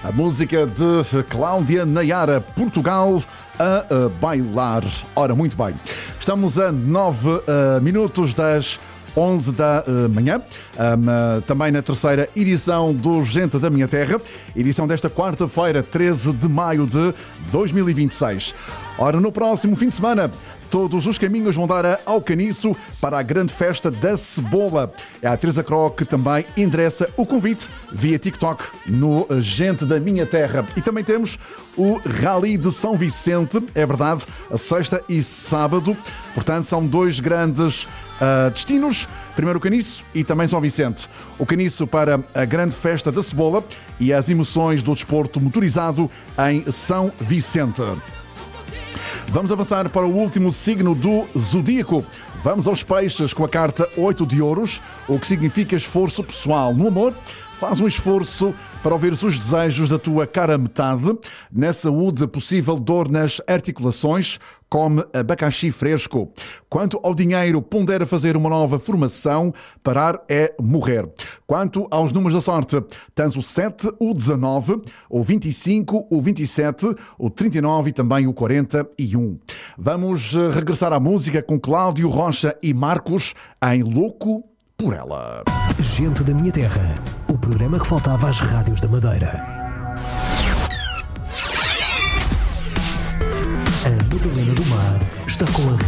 A música de Cláudia Nayara, Portugal a bailar. Ora, muito bem. Estamos a 9 minutos das 11 da manhã, também na terceira edição do Gente da Minha Terra, edição desta quarta-feira, 13 de maio de 2026. Ora, no próximo fim de semana, todos os caminhos vão dar a Alcaniço para a grande festa da cebola. A Teresa Croc também endereça o convite via TikTok no Gente da Minha Terra. E também temos o Rally de São Vicente, é verdade, a sexta e sábado. Portanto, são dois grandes destinos. Primeiro o Caniço e também São Vicente. O Caniço para a grande festa da cebola e as emoções do desporto motorizado em São Vicente. Vamos avançar para o último signo do zodíaco. Vamos aos peixes com a carta 8 de ouros, o que significa esforço pessoal. No amor, faz um esforço para ouvir os desejos da tua cara metade. Na saúde, possível dor nas articulações, come abacaxi fresco. Quanto ao dinheiro, pondera fazer uma nova formação, parar é morrer. Quanto aos números da sorte, tens o 7, o 19, o 25, o 27, o 39 e também o 41. Vamos regressar à música com Cláudio Rocha e Marcos em Louco por Ela. Gente da Minha Terra, o programa que faltava às rádios da Madeira. A Madalena do Mar está com a